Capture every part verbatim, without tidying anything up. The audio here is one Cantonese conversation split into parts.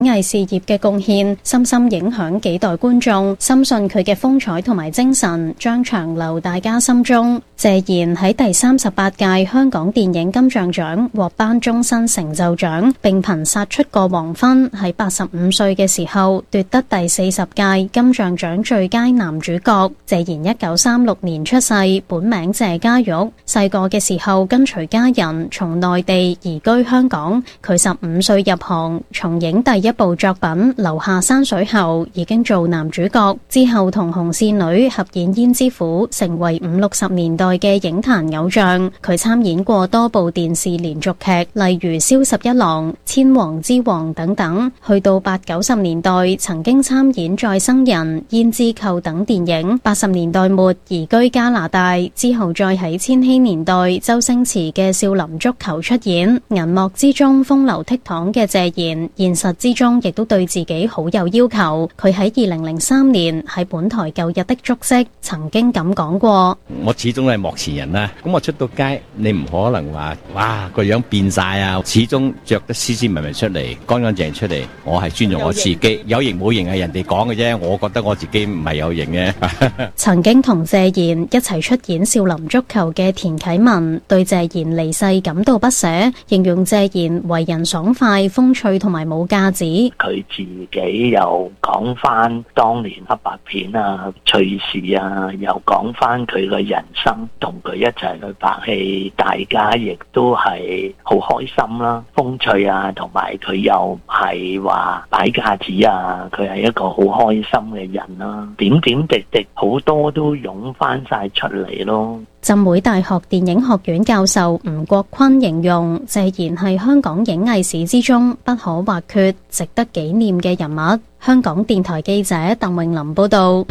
藝事業嘅貢獻，深深影響幾代觀眾，深信佢嘅風采同埋精神將長留大家心中。謝賢喺第三十八屆香港電影金像獎獲頒終身成就獎，並憑殺出個黃昏喺八十五歲嘅時候奪得第四十屆金像獎最佳男主角。謝賢一九三六年出世，本名謝家玉。細個嘅時候跟隨家人從內地移居香港。佢十五歲入行，從影第一部作品《留下山水》後已經做男主角，之後同紅線女合演《胭脂虎》，成為五六十年代嘅影壇偶像。佢參演過多部電視連續劇，例如《蕭十一郎》、《千王之王》等等。去到八九十年代，曾經參演《再生人》、《胭脂扣》等電影。八十年代末移居加拿大，之後再喺千禧年代周星馳嘅《少林足球》出演。銀幕之中風流倜儻嘅謝賢，現實之中亦都對自己好有要求。佢喺二零零三年喺本台舊日的足跡曾經咁講過： 我始終係幕前人啦，咁我出到街，你唔可能話哇個樣變晒啊，始終着得斯斯文文出嚟，乾乾淨出嚟。我係尊重我自己，有型冇型係人哋講嘅啫，我覺得我自己唔係有型嘅。 曾經同謝賢一齊出演《少林足球》嘅田啟文對謝賢離世感到不捨，形容謝賢為人爽快、風趣同埋冇架子。 佢自己又講翻當年黑白片啊、趣事啊，又講翻佢嘅人生，同佢一齊去拍戲，大家亦都係好開心啦、風趣啊，同埋佢又係話擺架子啊，佢係一個好開心嘅人啦，點點滴滴好多都湧翻晒出嚟咯。 浸會大學電影學院教授吳國坤形容謝賢係香港影藝史之中不可或缺、值得紀念嘅人物。香港電台記者鄧詠琳報道。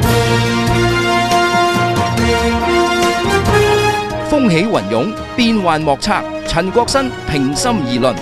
風起雲湧，變幻莫測，陳國新平心而論。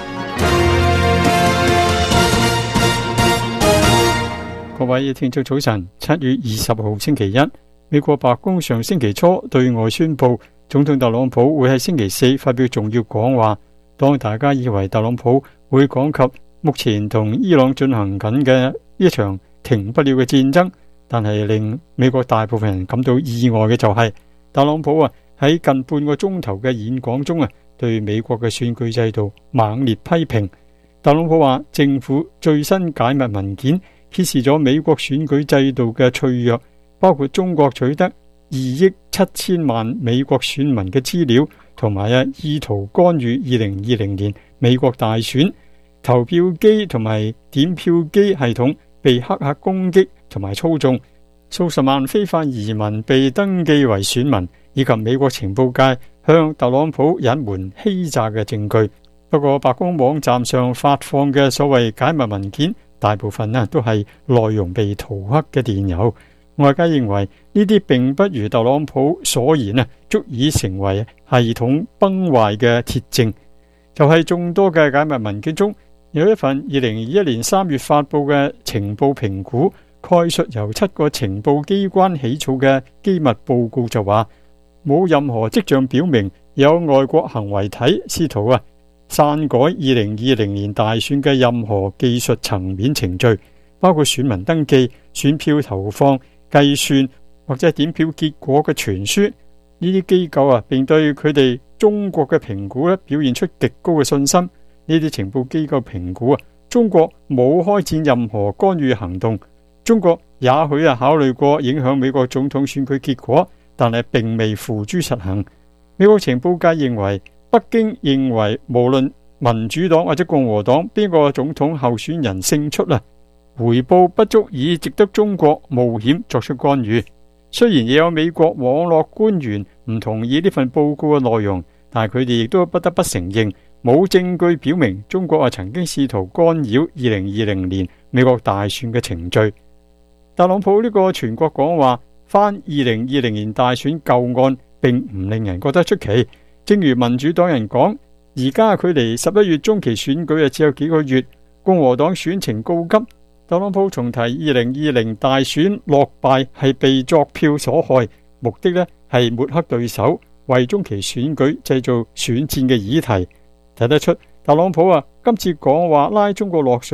各位聽眾早晨，七月二十號星期一，美國白宮上星期初對外宣布，總統特朗普會喺星期四發表重要講話。當大家以為特朗普會講及目前同伊朗進行緊嘅一場停不了嘅戰爭，但係令美國大部分人感到意外嘅就係、是、特朗普啊喺近半個鐘頭嘅演講中啊，對美國嘅選舉制度猛烈批評。特朗普話政府最新解密文件揭示咗美國選舉制度嘅脆弱，包括中國取得二億七千萬美國選民嘅資料，同埋啊意圖干預二零二零年美國大選，投票機同埋點票機系統被黑客攻擊同埋操縱，數十萬非法移民被登記為選民，以及美國情報界向特朗普隱瞞欺詐嘅證據。不過白宮網站上發放嘅所謂解密文件，大部分呢都係內容被塗黑嘅電郵。外界認為呢啲並不如特朗普所言啊，足以成為系統崩壞嘅鐵證。就係眾多嘅解密文件中，有一份二零二一年三月發布嘅情報評估，概述由七個情報機關起草嘅機密報告就話，冇任何跡象表明有外國行為體試圖啊篡改二零二零年大選嘅任何技術層面程序，包括選民登記、選票投放、計算或者點票結果嘅傳輸。呢啲機構啊，並對佢哋中國嘅評估咧表現出極高嘅信心。呢啲情報機構評估啊，中國冇開展任何干預行動。中國也許啊考慮過影響美國總統選舉結果，但係並未付諸實行。美國情報界認為，北京認為無論民主黨或者共和黨邊個總統候選人勝出啊，回報不足以值得中國冒險作出干預。雖然也有美國網絡官員唔同意呢份報告嘅內容，但係佢哋亦都不得不承認，冇證據表明中國啊曾經試圖干擾二零二零年美國大選嘅程序。特朗普呢個全國講話翻二零二零年大選舊案，並唔令人覺得出奇。正如民主黨人講，而家距離十一月中期選舉啊只有幾個月，共和黨選情告急。特朗普重提二零二零大選落敗係被作票所害，目的呢係抹黑對手，為中期選舉製造選戰嘅議題。睇得出特朗普啊今次講話拉中國落水呢，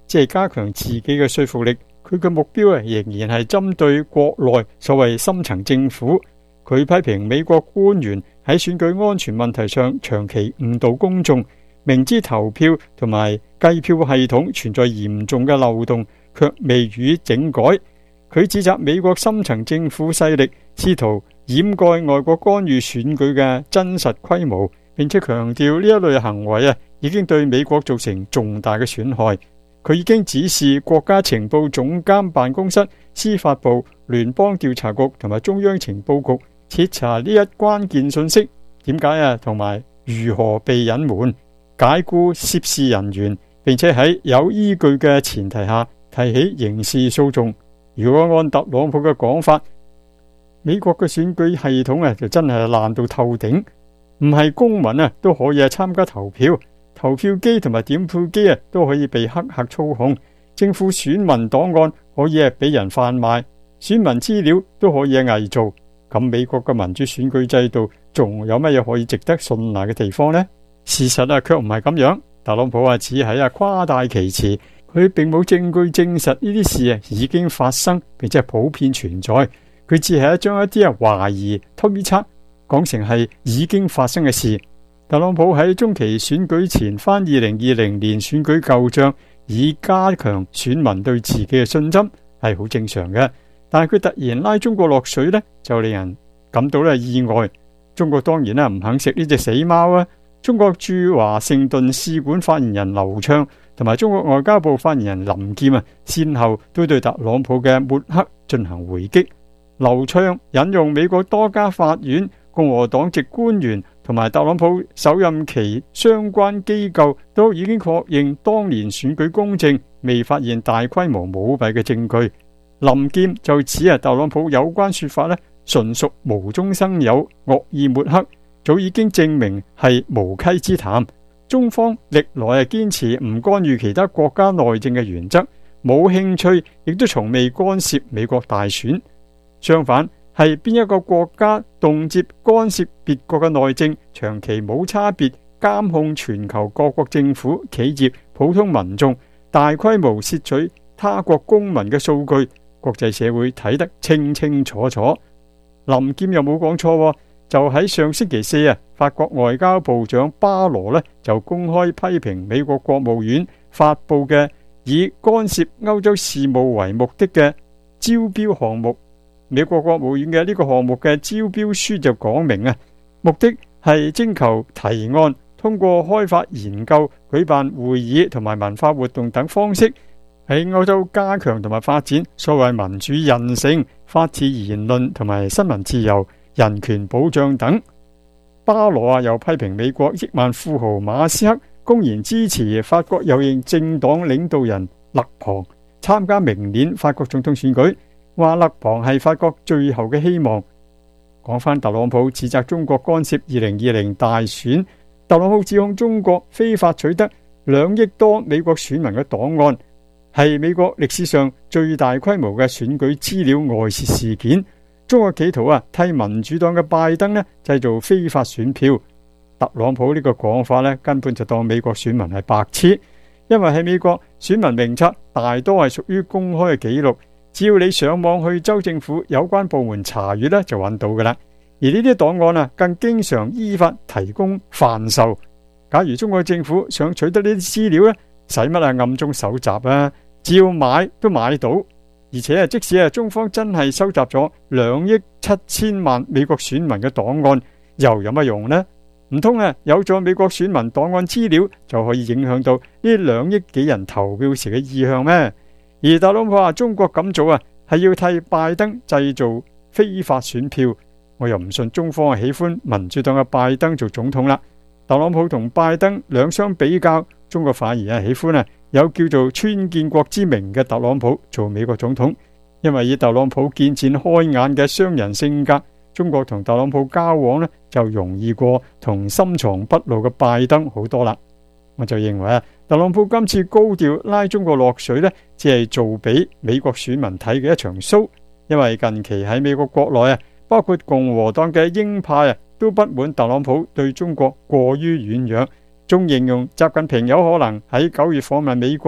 只係加強自己嘅說服力。佢嘅目標啊，仍然係針對國內所謂深層政府。佢批評美國官員喺選舉安全問題上長期誤導公眾，明知投票同埋計票系統存在嚴重嘅漏洞，卻未予以整改。佢指責美國深層政府勢力試圖掩蓋外國干預選舉嘅真實規模，並且強調呢一類行為啊，已經對美國造成重大嘅損害。佢已經指示國家情報總監辦公室、司法部、聯邦調查局同埋中央情報局徹查呢一關鍵信息，點解啊，同埋如何被隱瞞，解雇涉事人員，並且喺有依據嘅前提下提起刑事訴訟。如果按特朗普嘅講法，美國嘅選舉系統啊，就真係爛到透頂，唔係公民啊都可以啊參加投票。投票機同埋點票機啊，都可以被黑客操控。政府選民檔案可以係俾人販賣，選民資料都可以係偽造。咁美國嘅民主選舉制度仲有乜嘢可以值得信賴嘅地方呢？事實啊，卻唔係咁樣。特朗普啊，只係啊誇大其詞，佢並冇證據證實呢啲事啊已經發生，並且係普遍存在。佢只係將一啲啊懷疑推測講成係已經發生嘅事。特朗普喺中期選舉前翻二零二零年選舉舊賬，以加強選民對自己嘅信心，係好正常嘅。但係佢突然拉中國落水呢，就令人感到咧意外。中國當然啦唔肯食呢隻死貓啊！中國駐華盛頓使館發言人劉暢同埋中國外交部發言人林劍啊，先後都對特朗普嘅抹黑進行回擊。劉暢引用美國多家法院、共和黨籍官員同埋特朗普首任期相關機構都已經確認當年選舉公正，未發現大規模舞弊嘅證據。林劍就指啊，特朗普有關說法呢，純屬無中生有、惡意抹黑，早已經證明係無稽之談。中方歷來係堅持唔干預其他國家內政嘅原則，冇興趣，亦都從未干涉美國大選。相反，係邊一個國家動輒干涉別國嘅內政，長期冇差別監控全球各國政府、企業、普通民眾，大規模竊取他國公民嘅數據，國際社會睇得清清楚楚。林劍又冇講錯，就喺上星期四啊，法國外交部長巴羅呢就公開批評美國國務院發布嘅以干涉歐洲事務為目的嘅招標項目。美國國務院嘅呢個項目嘅招標書就講明啊，目的係徵求提案，通過開發研究、舉辦會議同埋文化活動等方式，喺歐洲加強同埋發展所謂民主韌性、法治言論同埋新聞自由、人權保障等。巴羅啊又批評美國億萬富豪馬斯克公然支持法國右翼政黨領導人勒龐參加明年法國總統選舉，話勒龐係法國最後嘅希望。講返特朗普指責中國干涉二零二零大選，特朗普指控中國非法取得兩億多美國選民嘅檔案，係美國歷史上最大規模嘅選舉資料外泄事件。中國企圖啊替民主黨嘅拜登呢製造非法選票。特朗普呢個講法呢，根本就當美國選民係白痴，因為喺美國選民名冊大多係屬於公開嘅記錄。只要你上網去州政府有關部門查閱咧，就揾到噶啦。而呢啲檔案啊，更經常依法提供販售。假如中國政府想取得呢啲資料咧，使乜啊暗中搜集啊？只要買都買到。而且啊，即使啊中方真係收集咗兩億七千萬美國選民嘅檔案，又有乜用呢？唔通啊有咗美國選民檔案資料就可以影響到呢兩億幾人投票時嘅意向咩？而特朗普話中國咁做啊，係要替拜登製造非法選票。我又唔信中方係喜歡民主黨嘅拜登做總統啦。特朗普同拜登兩相比較，中國反而係喜歡啊有叫做川建國之名嘅特朗普做美國總統。因為以特朗普見錢開眼嘅商人性格，中國同特朗普交往呢就容易過同深藏不露嘅拜登好多啦。我就認為啊，特朗普今次高調拉中國落水呢，只係做俾美國選民睇嘅一場 show。因為近期喺美國國內啊，包括共和黨嘅鷹派啊，都不滿特朗普對中國過於軟弱，仲形容習近平有可能喺九月訪問美國呢，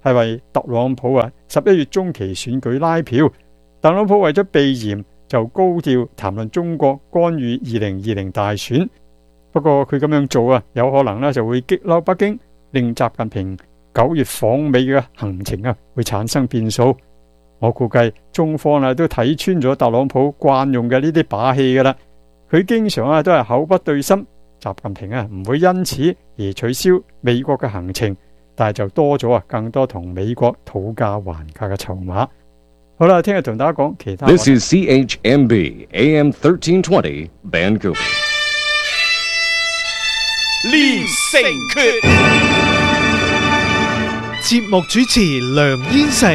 係為特朗普啊十一月中期選舉拉票。特朗普為咗避嫌，就高調談論中國干預二零二零大選。不過佢咁樣做啊，有可能呢就會激嬲北京，令習近平九月訪美嘅行程啊會產生變數。我估計中方啊都睇穿咗特朗普慣用嘅呢啲把戲噶啦。佢經常啊都係口不對心，習近平啊唔會因此而取消美國嘅行程，但係就多咗啊更多同美國討價還價嘅籌碼。好啦，聽日同大家講其他。 This is C H M B A M thirteen twenty Vancouver。 連城訣，節目主持梁燕成。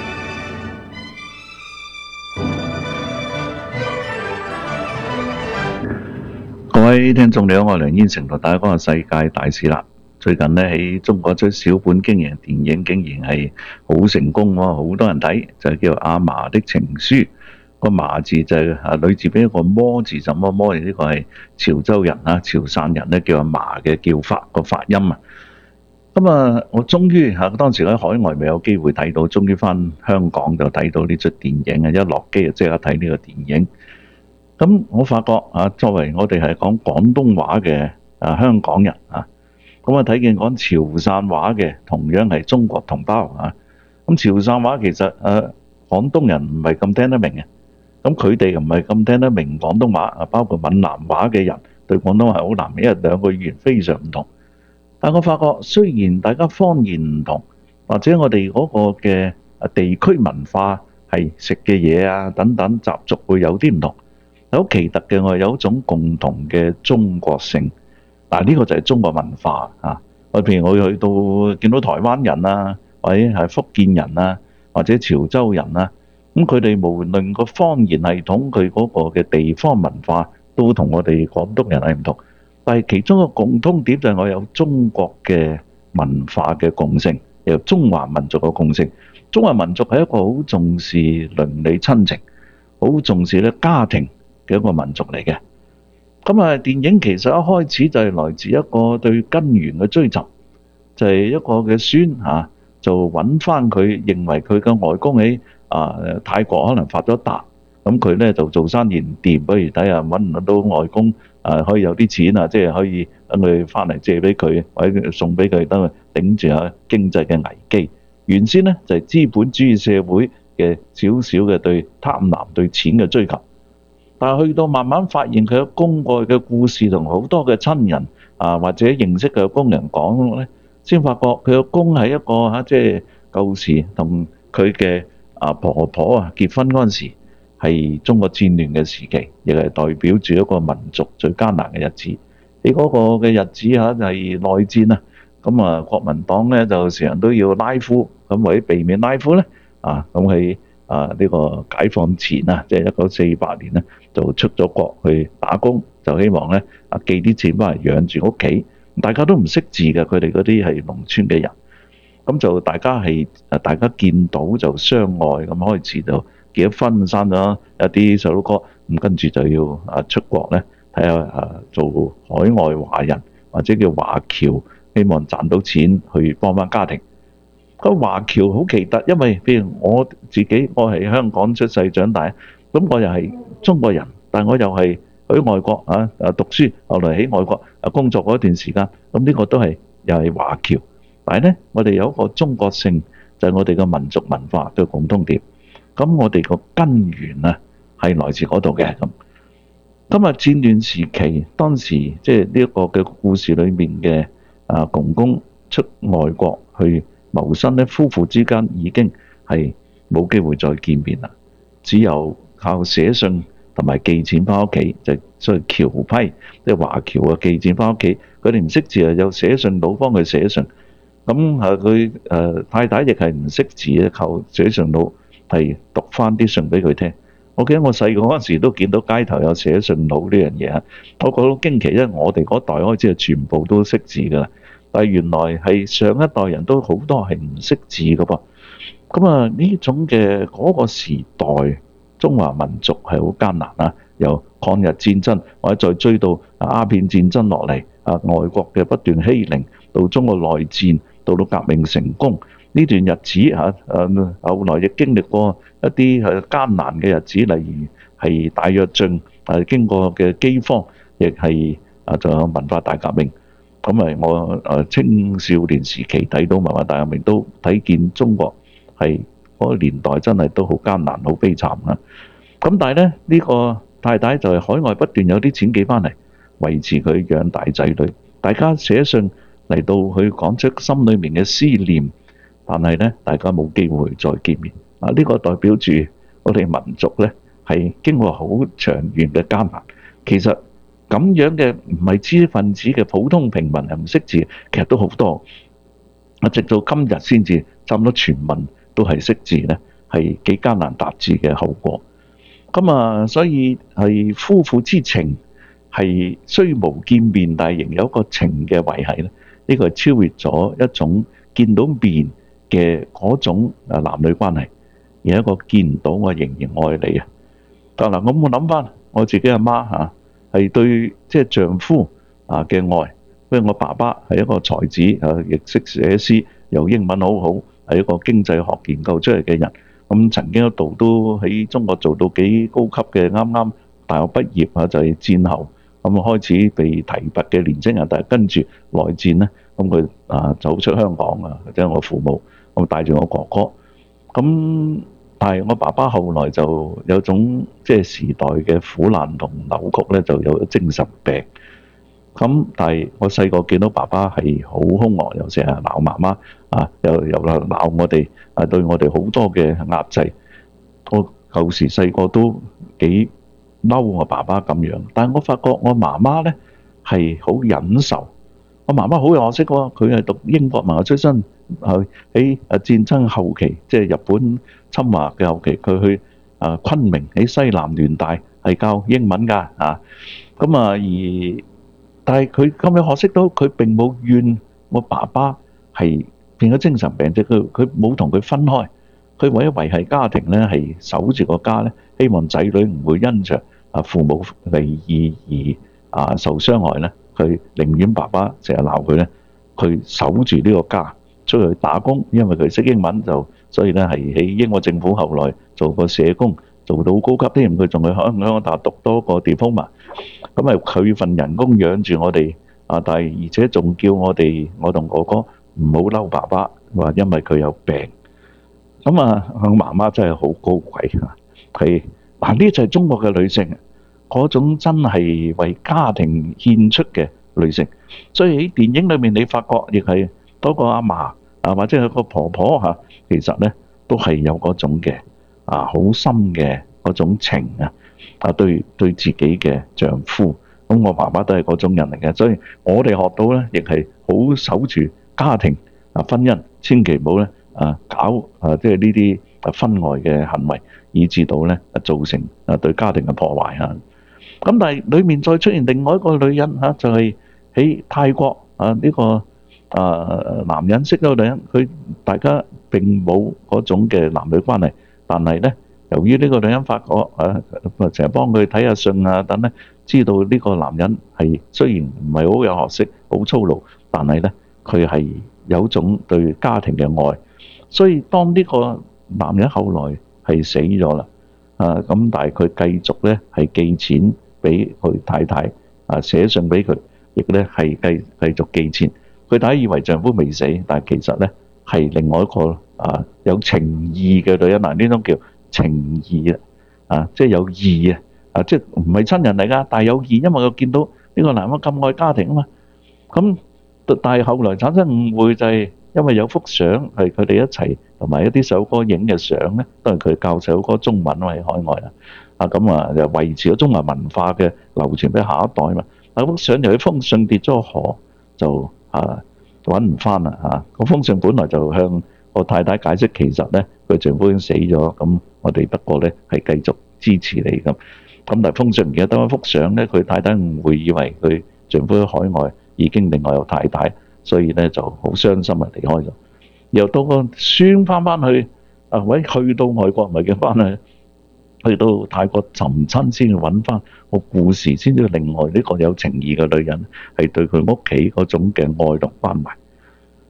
各位聽眾你好，我係梁燕成，同大家講下世界大事啦。最近呢，喺中國出小本經營電影，竟然係好成功喎，好多人睇，就叫阿嫲的情書。個嫲字就係啊女字邊一個摩字，什麼摩？呢個係潮州人啊，潮汕人咧叫阿嫲嘅叫法個發音啊。咁啊，我終於嚇當時喺海外未有機會睇到，終於翻香港就睇到呢出電影啊！一落機就即刻睇呢個電影。咁我發覺啊，作為我哋係講廣東話嘅啊香港人啊，咁啊睇見講潮汕話嘅同樣係中國同胞啊。咁潮汕話其實誒廣東人唔係咁聽得明嘅，咁佢哋又唔係咁聽得明廣東話啊。包括閩南話嘅人對廣東話好難明，因為兩個語言非常唔同。但我發覺雖然大家方言唔同，或者我哋嗰個嘅啊地區文化係食嘅嘢啊等等習俗會有啲唔同。好奇特嘅，我有一種共同嘅中國性，嗱呢個就係中國文化啊！我譬如我去到見到台灣人啊，或者係福建人啊，或者潮州人啊，咁佢哋無論個方言系統，佢嗰個嘅地方文化都同我哋廣東人係唔同，但係其中個共通點就係我有中國嘅文化嘅共性，有中華民族嘅共性。中華民族係一個好重視鄰里親情，好重視咧家庭嘅一個民族嚟嘅。咁啊，電影其實一開始就係來自一個對根源嘅追尋，就係一個嘅孫嚇，就揾翻佢認為佢嘅外公喺啊泰國可能發咗達，咁佢咧就做生意唔掂，不如睇下揾唔揾到外公啊可以有啲錢啊，即係可以等佢翻嚟借俾佢，或者送俾佢，等佢頂住下經濟嘅危機。原先咧就係資本主義社會嘅少少嘅對貪婪對錢嘅追求。但係去到慢慢發現佢嘅公過去嘅故事，同好多嘅親人啊或者認識嘅工人講咧，先發覺佢嘅公係一個嚇，即係舊時同佢嘅啊婆婆啊結婚嗰陣時係中國戰亂嘅時期，亦係代表住一個民族最艱難嘅日子。你嗰個嘅日子嚇就係內戰啊，咁啊國民黨咧就成日都要拉夫，咁為咗避免拉夫咧啊，咁喺啊呢個解放前啊，即係一九四八年咧，就出咗國去打工，就希望咧啊寄啲錢翻嚟養住屋企。大家都唔識字嘅，佢哋嗰啲係農村嘅人，咁就大家係啊大家見到就相愛，咁開始就結咗婚，生咗一啲細佬哥，咁跟住就要啊出國咧睇下啊做海外華人或者叫華僑，希望賺到錢去幫翻家庭。咁華僑好奇特，因為譬如我自己，我係香港出世長大，咁我又係中國人，但我又係去外國啊啊讀書，後來喺外國啊工作嗰段時間，咁呢個都係又係華僑。但係咧，我哋有一個中國性，就係我哋嘅民族文化嘅共通點。咁我哋個根源啊係來自嗰度嘅。咁今日戰亂時期，當時即係呢一個嘅故事裏面嘅啊公公出外國去謀生咧，夫婦之間已經係冇機會再見面啦，只有靠寫信同埋寄錢翻屋企，就所謂僑批，即係華僑啊寄錢翻屋企。佢哋唔識字啊，有寫信佬幫佢寫信。咁啊，佢誒太太亦係唔識字咧，靠寫信佬係讀翻啲信俾佢聽。我記得我細個嗰陣時都見到街頭有寫信佬呢樣嘢啊，我覺得好驚奇，因為我哋嗰代開始係全部都識字噶啦。但係原來係上一代人都好多係唔識字㗎噃，咁啊呢種嘅嗰個時代，中華民族係好艱難啊！由抗日戰爭或者再追到鴉片戰爭落嚟，啊外國嘅不斷欺凌，到中國內戰，到到革命成功， 呢段日子嚇，誒後來亦經歷過一啲係艱難嘅日子，例如係大躍進，誒經過嘅饑荒，亦係啊仲有文化大革命。咁啊，我誒青少年時期睇到文化大革命，都睇見中國係嗰個年代真係都好艱難、好悲慘啊！咁但係咧，呢個太太就係海外不斷有啲錢寄翻嚟維持佢養大仔女，大家寫信嚟到去講出心裏面嘅思念。但係咧，大家冇機會再見面啊！呢個代表住我哋民族咧係經過好長遠嘅艱難。其實咁樣嘅唔係知識分子嘅普通平民係唔識字，其實都好多。啊，直到今日先至差唔多全民都係識字咧，係幾艱難達至嘅後果。咁啊，所以係夫婦之情係雖無見面，但係仍有一個情嘅維繫咧。呢個係超越咗一種見到面嘅嗰種啊男女關係，而一個見唔到我仍然愛你啊！但嗱，我冇諗翻我自己阿媽嚇，係對即係丈夫啊嘅愛，因為我爸爸係一個才子啊，亦識寫詩，又英文好好，係一個經濟學研究出嚟嘅人。咁曾經一度都喺中國做到幾高級嘅，啱啱大學畢業啊，就係戰後咁開始被提拔嘅年青人，但係跟住內戰咧，咁佢啊走出香港啊，即係我父母。我帶住我哥哥，咁但係我爸爸後來就有種即係時代嘅苦難同扭曲咧，就有精神病。咁但係我細個見到爸爸係好兇惡，又成日鬧媽媽啊，又又鬧我哋啊，對我哋好多嘅壓制。我舊時細個都幾嬲我爸爸咁樣，但係我發覺我媽媽咧係好忍受。我媽媽好有學識喎，佢係讀英國文學出身。喺喺啊戰爭後期，即係日本侵華嘅後期，佢去啊昆明喺西南聯大係教英文㗎啊。咁啊而，但係佢咁樣學識到，佢並冇怨我爸爸係變咗精神病啫。佢佢冇同佢分開，佢為咗維繫家庭咧，係守住個家咧，希望仔女唔會因着啊父母離異而啊受傷害咧。佢寧願爸爸成日鬧佢咧，佢守住呢個家。出去打工，因為佢識英文，就所以咧係喺英國政府後來做個社工，做到高級添。佢仲去香港大學讀多個 diploma，咁啊佢份人工養住我哋啊，但係而且仲叫我哋我同哥哥唔好嬲爸爸，話因為佢有病。咁啊，我媽媽真係好高貴啊！係嗱，呢就係中國嘅女性，嗰種真係為家庭獻出嘅女性。所以喺電影裏面，你發覺亦係多個阿嫲啊，或者係個婆婆嚇，其實咧都係有嗰種嘅啊，好深嘅嗰種情啊，啊對對自己嘅丈夫。咁我爸爸都係嗰種人嚟嘅，所以我哋學到咧，亦係好守住家庭啊婚姻，千祈唔好咧啊搞啊即係呢啲啊婚外嘅行為，以致到咧啊造成啊對家庭嘅破壞嚇。咁但係裡面再出現另外一個女人嚇，就係喺泰國啊呢個。啊！男人識到女人，佢大家並冇嗰種嘅男女關係，但係咧，由於呢個女人發覺啊，成日幫佢睇下信啊等咧，知道呢個男人係雖然唔係好有學識、好粗魯，但係咧佢係有種對家庭嘅愛，所以當呢個男人後來係死咗啦，啊咁，但係佢繼續咧係寄錢俾佢太太，啊寫信俾佢，亦咧係繼繼續寄錢。佢大家以為丈夫未死，但係其實咧係另外一個啊有情義嘅女人嗱，呢種叫情義啊，啊即係有義啊，啊即係唔係親人嚟㗎，但係有義，因為佢見到呢個男人咁愛家庭啊嘛。咁但係後來產生誤會就係因為有幅相係佢哋一齊同埋一啲首歌影嘅相咧，都係佢教首歌中文喺海外啊，啊咁啊就維持咗中華文化嘅流傳俾下一代啊嘛。嗱幅相由於封信跌咗河就。啊，揾唔翻啦嚇！個封信本來就向個太太解釋，其實咧佢丈夫已經死咗，咁我哋不過咧係繼續支持你咁。咁但係封信唔記得得一幅相咧，佢太太誤會以為佢丈夫喺海外已經另外有太太，所以咧就好傷心啊離開咗。又到個孫翻翻去啊，喂去到外國咪叫翻去。去到泰國尋親先去揾翻個故事，先至另外呢個有情義嘅女人係對佢屋企嗰種嘅愛同關懷。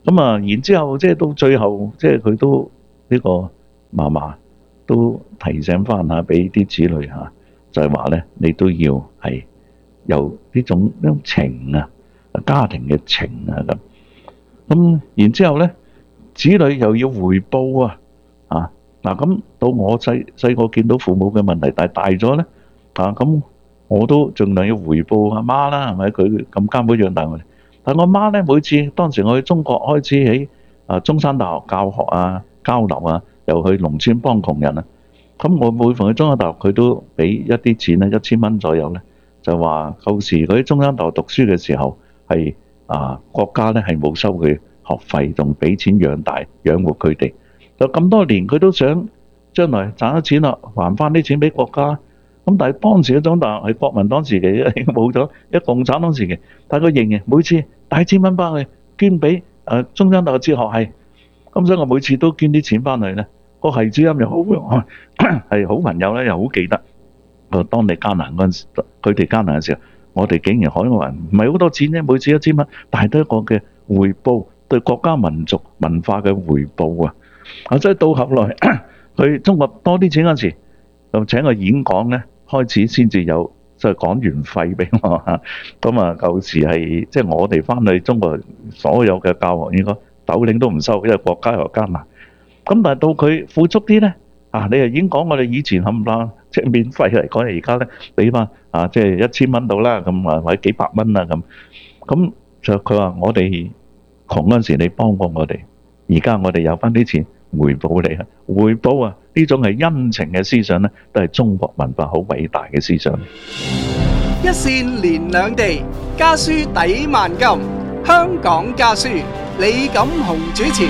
咁啊，然之後即係到最後，即係佢都呢個嫲嫲都提醒翻下俾啲子女嚇，就係話咧，你都要係有呢種呢種情啊，家庭嘅情啊咁。咁然之後咧，子女又要回報啊，啊嗱咁到我細細個見到父母嘅問題，但係大咗咧啊咁，我都盡量要回報阿媽啦，係咪？佢咁艱苦養大我哋。但我媽咧，每次當時我去中國開始喺啊中山大學教學啊交流啊，又去農村幫窮人啊。咁我每逢去中山大學，佢都俾一啲錢咧，一千蚊左右咧，就話舊時佢喺中山大學讀書嘅時候係啊國家咧係冇收佢學費，仲俾錢養大養活佢哋。就咁多年，佢都想將來賺咗錢啦，還翻啲錢俾國家。咁但係當時嘅中大係國民黨時期，冇咗一共產黨時期，但係佢仍然每次帶千蚊翻去捐俾誒中山大學哲學系，咁所以我每次都捐啲錢翻去咧。個系主任又好係好朋友咧，又好記得。誒，當你艱難嗰陣時，佢哋艱難嘅時候，我哋竟然海外人唔係好多錢啫，每次一千蚊，但係都一個嘅回報，對國家民族文化嘅回報啊！啊，即係到後來去中國多啲錢嗰陣時，就請個演講咧。開始先至有即係講完費俾我嚇，咁啊舊時係即係我哋翻去中國所有嘅教學應該斗零都唔收，因為國家又艱難。咁但係到佢富足啲咧，啊你又已經講我哋以前冚唪唥即係免費嚟講，而家咧俾翻啊即係一千蚊到啦，咁啊或者幾百蚊啊咁。咁就佢話我哋窮嗰陣時你幫過我哋，而家我哋有翻啲錢回報你啊，回報啊！呢種係恩情嘅思想咧，都係中國文化好偉大嘅思想。 一線連兩地，家書抵萬金。香港家書，李錦雄主持。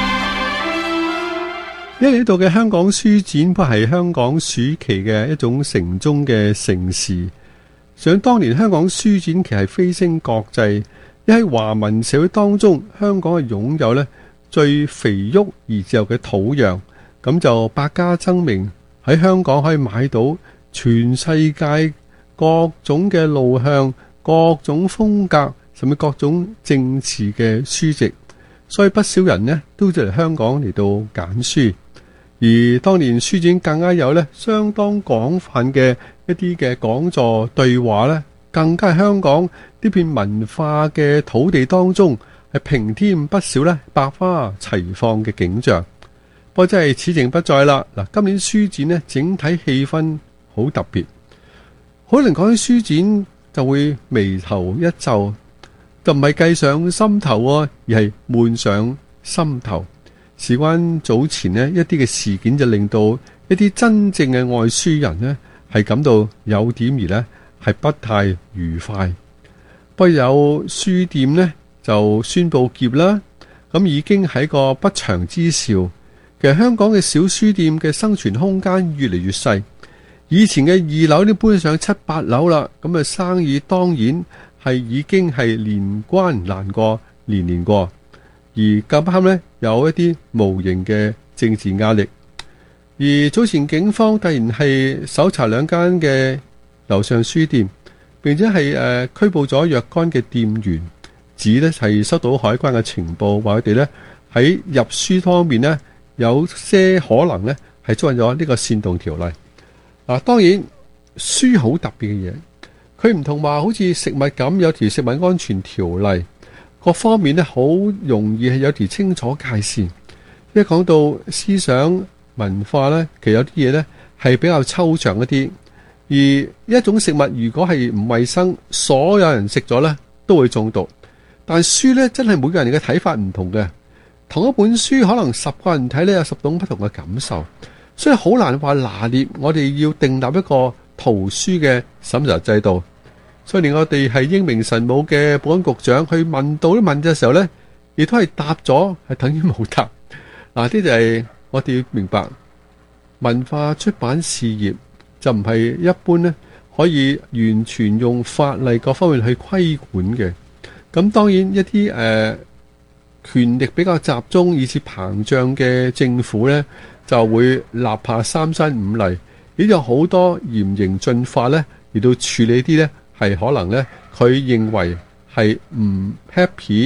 一嚟到嘅香港書展，不係香港暑期嘅一種城中嘅盛事。想當年香港書展其實係飛升國際，一喺華文社會當中，香港係擁有咧最肥沃而自由嘅土壤。咁就百家爭鳴，喺香港可以買到全世界各種嘅路向、各種風格，甚至各種政治嘅書籍，所以不少人呢都嚟香港嚟到揀書。而當年書展更加有呢相當廣泛嘅一啲嘅講座對話呢，更加係香港呢片文化嘅土地當中係平添不少呢百花齊放嘅景象。不過真係此情不再啦！嗱，今年書展呢，整體氣氛好特別。可能講起書展就會眉頭一皺，就唔係計上心頭啊，而係悶上心頭。事關早前呢一啲嘅事件，就令到一啲真正嘅愛書人呢係感到有點而呢係不太愉快。不過有書店呢就宣布結啦，咁已經係個不祥之兆。其實香港嘅小書店嘅生存空間越嚟越細，以前嘅二樓都搬上七八樓啦，咁啊生意當然係已經係年關難過年年過，而咁啱呢，有一啲無形嘅政治壓力，而早前警方突然係搜查兩間嘅樓上書店，並且係誒、呃、拘捕咗若干嘅店員，指呢係收到海關嘅情報，話佢哋呢喺入書方面呢，有些可能呢係觸犯咗呢個煽動條例。嗱、啊，當然書好特別嘅嘢，佢唔同話好似食物咁有條食物安全條例，各方面呢好容易係有條清楚界線。一講到思想文化呢，其實有啲嘢呢係比較抽象一啲。而一種食物如果係唔衛生，所有人食咗呢都會中毒。但書呢真係每個人嘅睇法唔同嘅。同一本書可能十個人睇呢有十種不同嘅感受，所以好難話拿捏。我哋要訂立一個圖書嘅審查制度，所以連我哋係英明神武嘅保安局長去問到啲問嘅時候呢，亦都係答咗係等於冇答。嗱，呢就係我哋要明白，文化出版事業就唔係一般呢可以完全用法例各方面去規管嘅。咁當然一啲誒、呃權力比較集中以至膨脹嘅政府呢，就會立下三申五例，亦有好多嚴刑峻法呢，嚟到處理啲呢係可能呢佢認為係唔 happy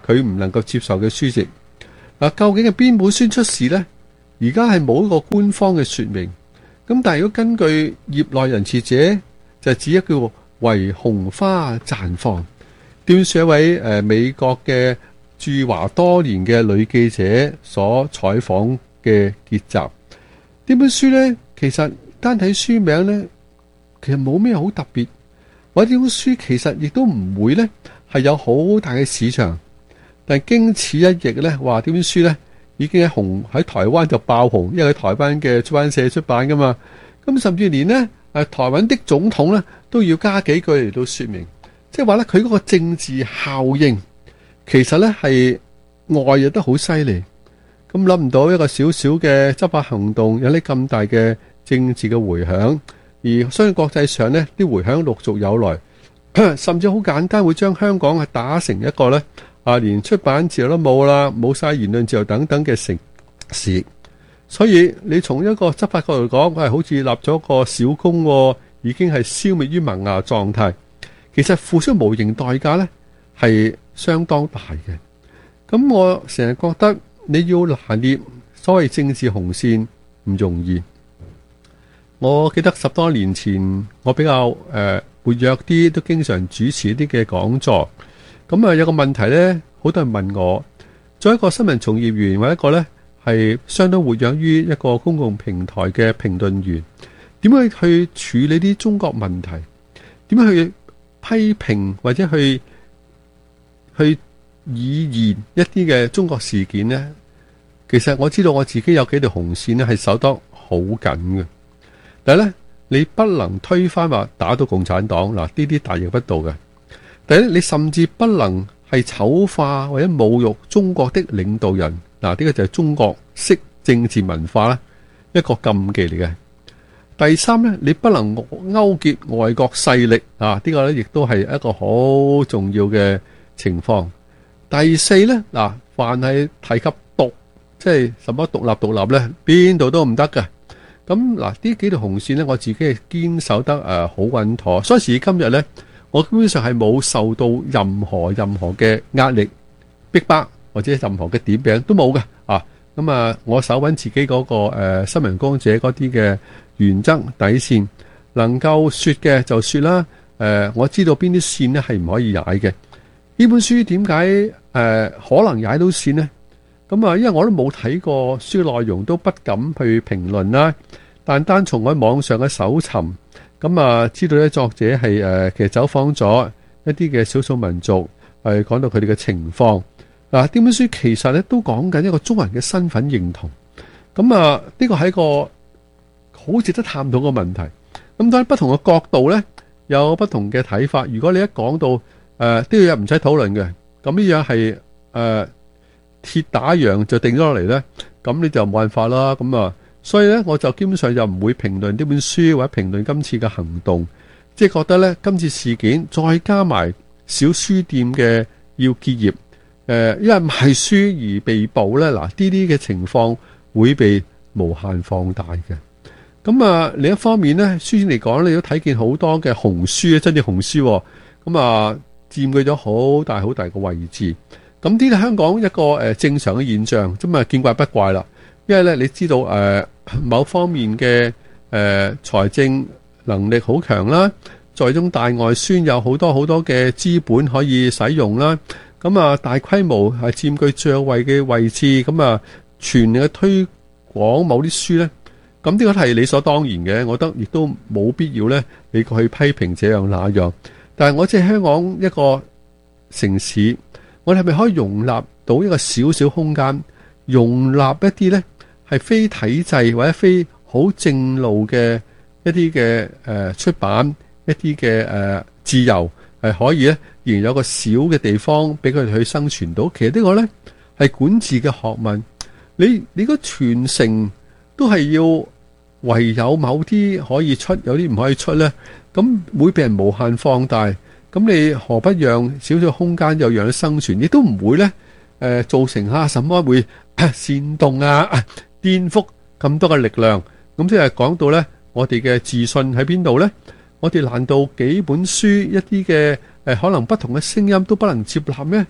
佢唔能夠接受嘅書籍。嗱，究竟係邊本書出事呢？而家係冇一個官方嘅說明。咁但係如果根據業內人士者，就指一叫為紅花綻放。點算一位誒、呃、美國嘅駐華多年嘅女記者所採訪嘅結集。呢本書呢，其實單睇書名呢，其實冇咩好特別。或者呢本書其實亦都唔會呢係有好大嘅市場。但係經此一役呢，話呢本書呢已經喺紅喺台灣就爆紅，因為喺台灣嘅出版社出版噶嘛。咁甚至連呢誒台灣的總統呢都要加幾句嚟到說明，即係話呢佢嗰個政治效應其實呢係外溢得好犀利。咁諗唔到一個小小嘅執法行動有啲咁大嘅政治嘅迴響，而相信國際上呢啲迴響陸續有來，甚至好簡單會將香港係打成一個呢。啊！連出版自由都冇啦，冇晒言論自由等等嘅城市，所以你從一個執法角度講，係好似立咗個小功，哦，已經係消滅於萌芽狀態。其實付出無形代價呢係相當大嘅。咁我成日覺得你要拿捏所謂政治紅線唔容易。我記得十多年前我比較誒、呃、活躍啲，都經常主持一啲嘅講座。咁啊，有個問題呢，好多人問我，作為一個新聞從業員或者一個呢係相當活躍於一個公共平台嘅評論員，點樣去處理啲中國問題？點樣去批評或者去去以言一啲嘅中國事件呢？其實我知道我自己有幾條紅線呢係守得好緊嘅，但係呢，你不能推翻話打到共產黨嗱，呢啲大逆不道嘅。第一，你甚至不能係醜化或者侮辱中國的領導人，嗱，呢個就係中國式政治文化啦，一個禁忌嚟嘅。第三呢，你不能勾結外國勢力啊，呢個呢亦都係一個好重要嘅情況。第四呢，嗱，凡係提及獨，即係什麼獨立獨立呢，邊度都唔得嘅。咁嗱，呢幾條紅線呢，我自己係堅守得誒好穩妥，所以時至今日呢，我基本上係冇受到任何任何嘅壓力逼迫或者任何嘅點名都冇嘅啊。咁啊，我守穩自己嗰、那個誒、呃、新聞工者嗰啲嘅原則底線，能夠說嘅就說啦。誒、呃，我知道邊啲線呢係唔可以踩嘅。呢本書點解誒可能踩到線呢？咁啊，因為我都冇睇過書內容，都不敢去評論啦。但單從我喺網上嘅搜尋。咁啊，知道咧作者係誒，其實走訪咗一啲嘅少數民族，係講到佢哋嘅情況。嗱，呢本書其實咧都講緊一個中國人嘅身份認同。咁啊，呢個係一個好值得探討嘅問題。咁當然不同嘅角度咧，有不同嘅睇法。如果你一講到誒呢個嘢唔使討論嘅，咁呢樣係誒鐵打樣就定咗落嚟咧，咁你就冇辦法啦。咁啊。所以咧，我就基本上就唔會評論呢本書或者評論今次嘅行動，即係覺得咧今次事件再加埋小書店嘅要結業，誒、呃，因為賣書而被捕咧，嗱呢啲嘅情況會被無限放大嘅。咁啊，另一方面咧，書展嚟講，你都睇見好多嘅紅書，真正紅書、哦，咁啊佔據咗好大好大嘅位置。咁呢啲香港一個誒、呃、正常嘅現象，咁啊見怪不怪啦。因為咧，你知道誒、呃、某方面嘅誒財政能力好強啦，在中大外宣有好多好多嘅資本可以使用啦，咁啊大規模係佔據最有位嘅位置，咁啊全力去推廣某啲書咧，咁呢個係理所當然嘅，我覺得亦都冇必要咧你去批評這樣那樣。但係我即係香港一個城市，我哋係咪可以容納到一個小小空間，容納一啲咧？係非體制或者非好正路嘅一啲嘅誒出版，一啲嘅誒自由係可以咧，仍然有個小嘅地方俾佢哋去生存到。其實呢個咧係管治嘅學問，你你個傳承都係要唯有某啲可以出，有啲唔可以出咧，咁會被人無限放大。咁你何不讓少少空間又讓佢生存？亦都唔會咧誒、呃、造成啊什麼會煽動啊！啊顛覆咁多嘅力量，咁即係講到呢，我哋嘅自信喺邊度呢？我哋難道幾本書一啲嘅誒可能不同嘅聲音都不能接納咩？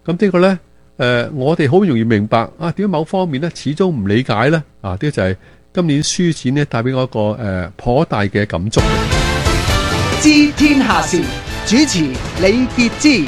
咁呢個呢，誒，我哋好容易明白啊，點解某方面呢始終唔理解呢？啊，呢個就係今年書展呢帶俾我一個誒頗大嘅感觸嘅。 知天下事，主持李傑之。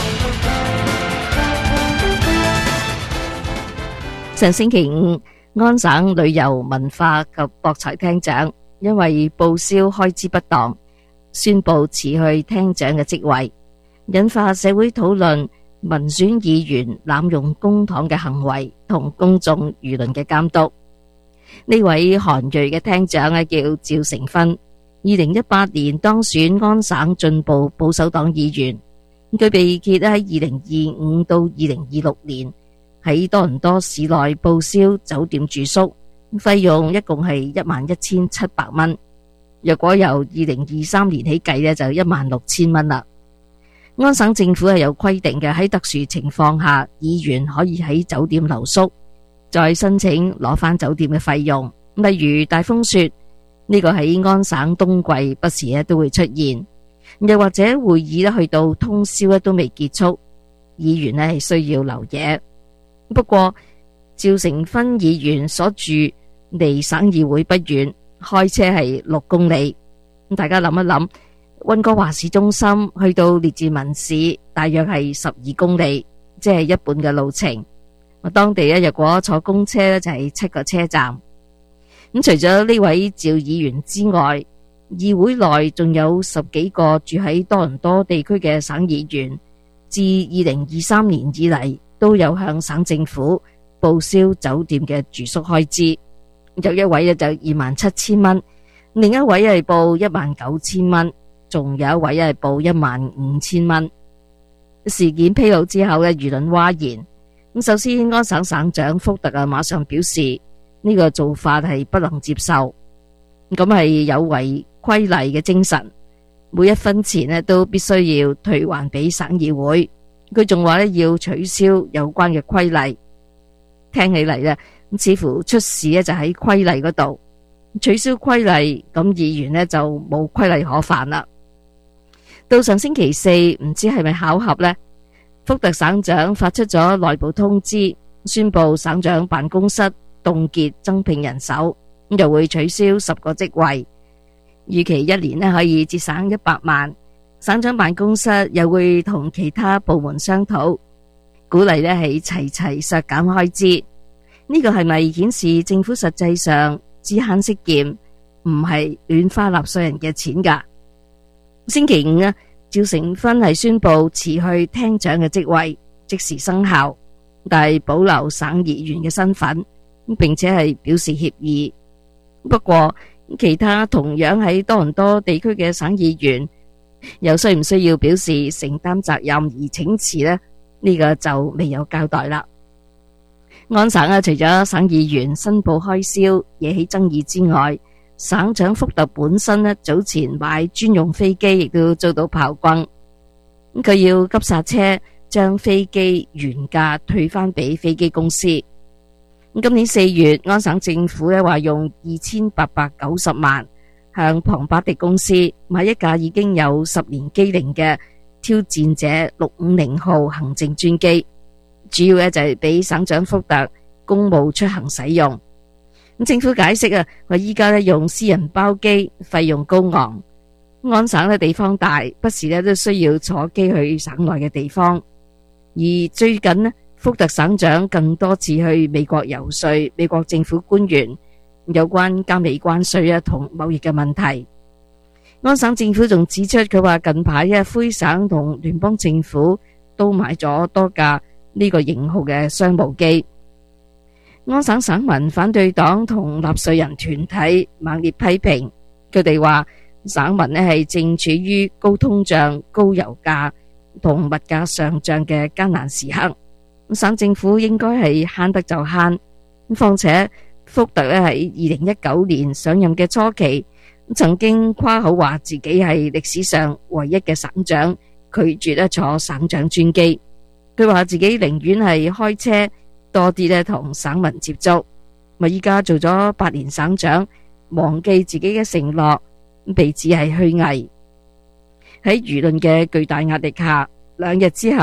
上星期五，安省旅遊文化及博彩廳長因為報銷開支不當，宣布辭去廳長嘅職位，引發社會討論民選議員濫用公帑嘅行為同公眾輿論嘅監督。呢位韓裔嘅廳長咧叫趙成勳，二零一八年當選安省進步保守黨議員。佢被揭喺二零二五到二零二六年喺多倫多市內報銷酒店住宿費用，一共係一萬一千七百蚊。若果由二零二三年起計呢，就一萬六千蚊啦。安省政府係有規定嘅，喺特殊情況下，議員可以喺酒店留宿，再申請攞返酒店嘅費用。例如大風雪，呢個喺安省冬季不時咧都會出現，又或者會議咧去到通宵咧都未結束，議員咧係需要留夜。不過趙成勳議員所住離省議會不遠，開車係六公里。大家諗一諗，溫哥華市中心去到列治文市大約係十二公里，即係一半嘅路程。我當地咧若果坐公車咧就係七個車站。咁除咗呢位趙議員之外，議會內仲有十幾個住喺多倫多地區嘅省議員，自二零二三年以嚟都有向省政府報銷酒店嘅住宿開支。有一位就二萬七千蚊，另一位係報一萬九千蚊，仲有一位係報一萬五千蚊。事件披露之後嘅輿論譁然。咁首先，安省省長福特啊馬上表示呢個做法係不能接受，咁係有違規例嘅精神，每一分錢咧都必須要退還俾省議會。佢仲話咧要取消有關嘅規例，聽起嚟咧似乎出事咧就喺規例嗰度，取消規例，咁議員咧就冇規例可犯啦。到上星期四，唔知係咪巧合呢，福特省長發出咗內部通知，宣布省長辦公室凍結增聘人手，咁又會取消十個職位，預期一年咧可以節省一百萬。省長辦公室又會同其他部門商討，鼓勵咧係齊齊削減開支。呢個係咪顯示政府實際上知慳識儉，唔係亂花納稅人嘅錢㗎？星期五啊，趙成勳係宣布辭去廳長嘅職位，即時生效，但係保留省議員嘅身份，並且係表示歉意。不過其他同樣喺多倫多地區嘅省議員，又需唔需要表示承擔責任而請辭呢？呢、這個就未有交代啦。安省啊，除咗省議員申報開銷惹起爭議之外，省長福特本身呢早前買專用飛機亦都遭到炮轟，佢要急剎車將飛機原價退返俾飛機公司。今年四月，安省政府呢話用二千八百九十萬向龐巴迪公司買一架已經有十年機齡嘅挑戰者六五零號行政專機，主要咧就係俾省長福特公務出行使用。咁政府解釋啊，話依家咧用私人包機費用高昂，安省嘅地方大，不時咧都需要坐機去省內嘅地方。而最近呢，福特省長更多次去美國遊說美國政府官員有關加美關稅啊同貿易嘅問題。安省政府仲指出，佢話近排啊魁省同聯邦政府都買咗多架呢個型號嘅商務機。安省省民反對黨同納稅人團體猛烈批評，佢哋話省民呢係正處於高通脹、高油價同物價上漲嘅艱難時刻，省政府應該係慳得就慳。況且福特咧喺二零一九年上任嘅初期，曾經誇口話自己係歷史上唯一嘅省長，拒絕咧坐省長專機。佢話自己寧願係開車多啲咧同省民接觸。咪依家做咗八年省長，忘記自己嘅承諾，被指係虛偽。喺輿論嘅巨大壓力下，兩日之後，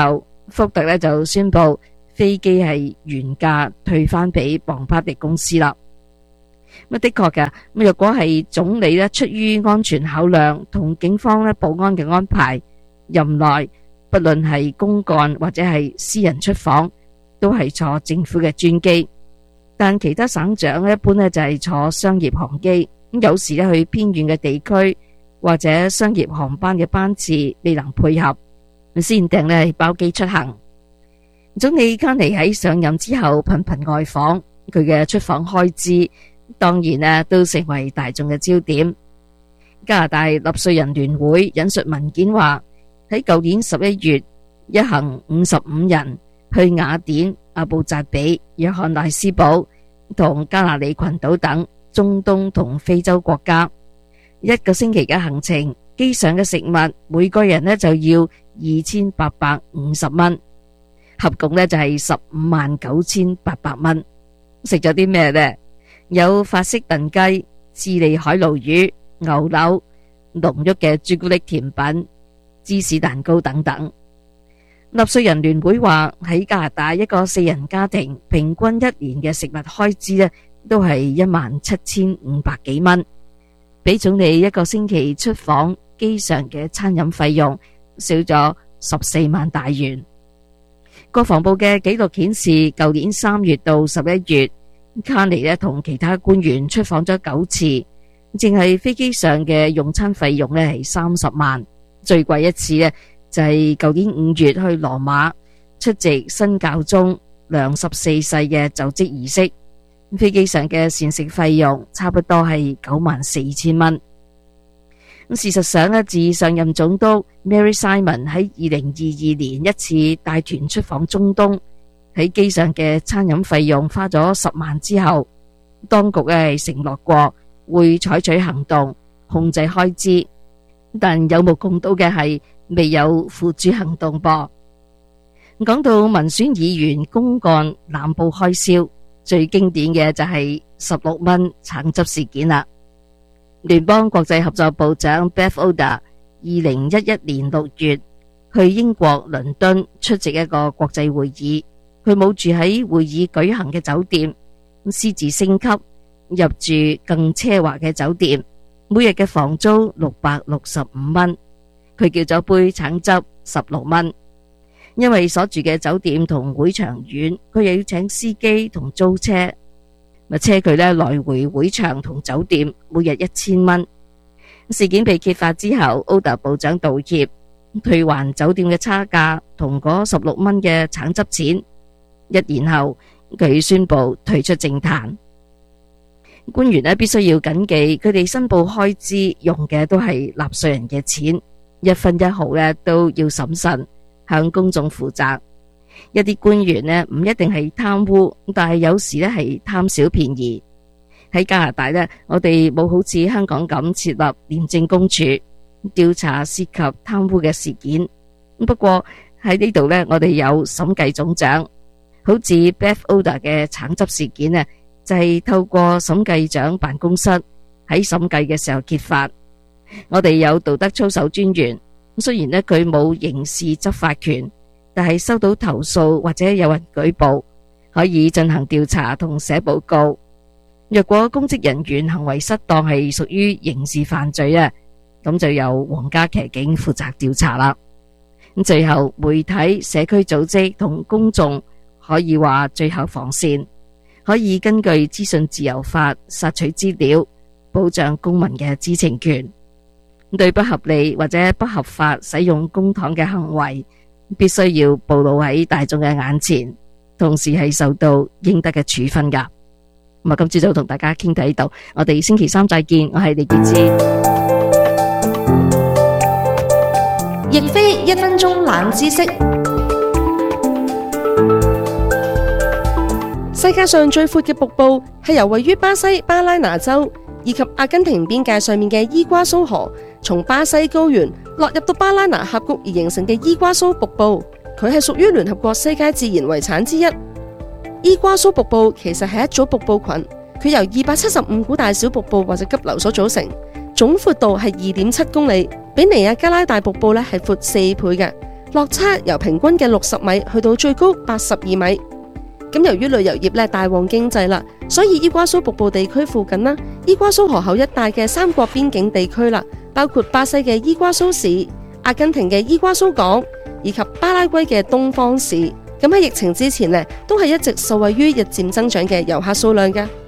福特咧就宣布飛機係原價退翻俾龐巴迪公司啦。咁的確嘅，咁若果係總理咧出於安全考量同警方咧保安嘅安排，任內不論係公幹或者係私人出訪，都係坐政府嘅專機。但其他省長一般咧就係坐商業航機，咁有時咧去偏遠嘅地區或者商業航班嘅班次未能配合，先訂咧包機出行。總理卡尼喺上任之後頻頻外訪，佢嘅出訪開支當然咧都成為大眾嘅焦點。加拿大納稅人聯會引述文件話，喺舊年十一月，一行五十五人去雅典、阿布扎比、約翰內斯堡同加那利群島等中東同非洲國家，一個星期嘅行程，機上嘅食物每個人呢就要二千八百五十蚊，合共呢就係十五萬九千八百蚊。食咗啲咩呢？有法式燉雞、智利海鱸魚、牛柳、濃郁嘅朱古力甜品、芝士蛋糕等等。納稅人聯會話，喺加拿大一個四人家庭平均一年嘅食物開支呢都係一萬七千五百幾蚊，比總理一個星期出訪機上嘅餐飲費用少咗十四萬大元。國防部嘅紀錄顯示，舊年三月到十一月，卡尼呢同其他官員出訪咗九次，淨係飛機上嘅用餐費用呢係三十萬，最貴一次呢就係舊年五月去羅馬出席新教宗良十四世嘅就職儀式，飛機上嘅膳食費用差不多係九萬四千蚊。事實上咧，自上任總督 Mary Simon 喺二零二二年一次帶團出訪中東，喺機上嘅餐飲費用花咗十萬之後，當局咧係承諾過會採取行動控制開支，但有目共睹嘅係未有付諸行動噃。講到民選議員公幹濫報開銷，最經典嘅就係十六蚊橙汁事件啦。聯邦國際合作部長 Beth Oda 二零一一年六月去英國倫敦出席一個國際會議，佢冇住喺會議舉行嘅酒店，私自升級入住更奢華嘅酒店，每日嘅房租六百六十五蚊，佢叫咗杯橙汁十六蚊。因為所住嘅酒店同會場遠，佢又要請司機同租車，咪車佢呢來回會場同酒店，每日一千蚊。事件被揭發之後，Oda 部長道歉，退還酒店嘅差價同嗰十六蚊嘅橙汁錢。一年後，佢宣布退出政壇。官員呢必須要謹記，佢哋申報開支用嘅都係納稅人嘅錢，一分一毫呢都要審慎向公眾負責。一啲官員呢唔一定係貪污，但係有時呢係貪小便宜。喺加拿大呢，我哋冇好似香港咁設立廉政公署調查涉及貪污嘅事件。不過喺呢度呢，我哋有審計總長，好似 Beth Oda 嘅橙汁事件呢，就係透過審計長辦公室喺審計嘅時候揭發。我哋有道德操守專員，雖然呢佢冇刑事執法權，但係收到投訴或者有人舉報，可以進行調查同寫報告。若果公職人員行為失當係屬於刑事犯罪啊，咁就由皇家騎警負責調查啦。咁最後媒體、社區組織同公眾可以話最後防線，可以根據資訊自由法索取資料，保障公民嘅知情權。對不合理或者不合法使用公帑嘅行為，必須要暴露喺大眾嘅眼前，同時係受到應得嘅處分噶。咁啊，今朝早同大家傾到呢度，我哋星期三再見。我係李潔芝。 亦非一分鐘冷知識。世界上最闊嘅瀑布係由位於巴西巴拉那州以及阿根廷邊界上面嘅伊瓜蘇河，從巴西高原落入到巴拉那峽谷而形成嘅伊瓜蘇瀑布，佢係屬於聯合國世界自然遺產之一。伊瓜蘇瀑布其實係一組瀑布群，佢由二百七十五股大小瀑布或者急流所組成，總闊度係二點七公里，比尼亞加拉大瀑布咧係闊四倍嘅。 落差由平均嘅六十米去到最高八十二米。咁由於旅遊業咧大旺經濟啦，所以伊瓜蘇瀑布地區附近啦，伊瓜蘇河口一帶嘅三國邊境地區啦，包括巴西嘅伊瓜蘇市、阿根廷嘅伊瓜蘇港以及巴拉圭嘅東方市。咁喺疫情之前呢，都係一直受惠於日漸增長嘅遊客數量嘅。